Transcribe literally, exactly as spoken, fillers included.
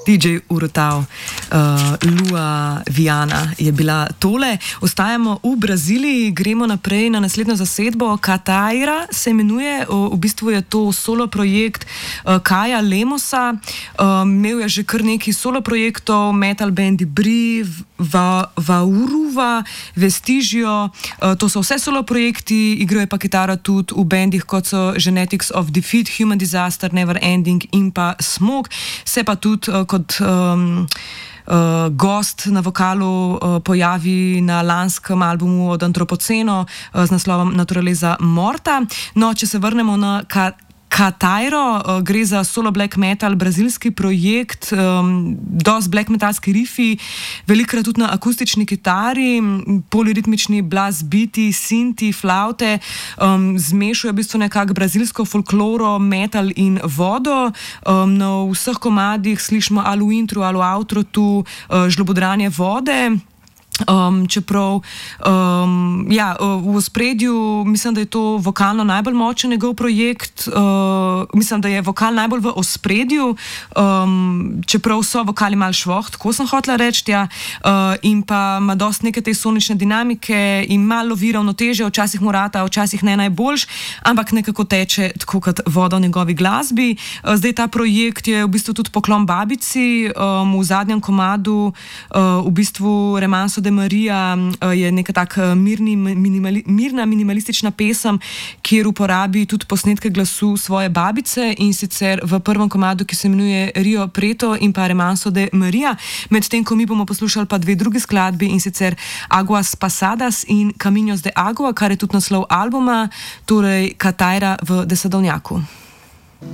D J Urutao, uh, Lua Viana je bila tole. Ostajamo v Braziliji, gremo naprej na naslednjo zasedbo. Kataira se imenuje, v bistvu je to solo projekt uh, Kaja Lemosa. Uh, imel je že kar nekaj solo projektov, metal bandi Bri, Va, Vauruva, Vestigio. Uh, to so vse solo projekti, igrajo pa kitaro tudi v bandih, kot so Genetics of Defeat, Human Disaster, Never Ending in pa Smoke. Se pa tudi uh, kot um, uh, gost na vokalu uh, pojavi na lanskem albumu od Antropoceno uh, z naslovom Naturaleza Morta. No, če se vrnemo na ka Katairo, uh, gre za solo black metal, brazilski projekt, um, dosti black metalski rifi, velikrat tudi na akustični kitari, poliritmični blas biti, sinti, flaute, um, zmešuje v bistvu nekako brazilsko folkloro, metal in vodo. Um, na vseh komadih slišimo ali v intru ali v outrotu uh, žlobodranje vode. Um, čeprav um, ja, v ospredju mislim, da je to vokalno najbolj močen njegov projekt, uh, mislim, da je vokal najbolj v ospredju, um, čeprav so vokali malo švoh, tako sem hotela reči, ja, uh, in pa ima dosti neke te sonične dinamike in malo lovi ravnotežje, včasih mu rata, včasih ne najboljš, ampak nekako teče tako kot voda v njegovi glasbi. Uh, zdaj ta projekt je v bistvu tudi poklon babici, um, v zadnjem komadu uh, v bistvu Remanso de Maria je neka taka mirni, minimali, mirna minimalistična pesem, kjer uporabi tudi posnetke glasu svoje babice, in sicer v prvem komadu, ki se imenuje Rio Preto in pa Remanso de Maria. Medtem ko mi bomo poslušali pa dve drugi skladbi, in sicer Aguas Pasadas in Caminos de Agua, kar je tudi naslov albuma, torej Kataira v Desadovnjaku.